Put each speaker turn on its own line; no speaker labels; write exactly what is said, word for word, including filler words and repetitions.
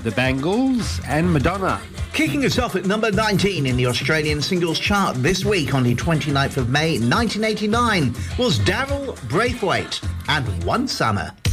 The Bangles and Madonna.
Kicking us off at number nineteen in the Australian singles chart this week on the twenty-ninth of May nineteen eighty-nine was Daryl Braithwaite and One Summer.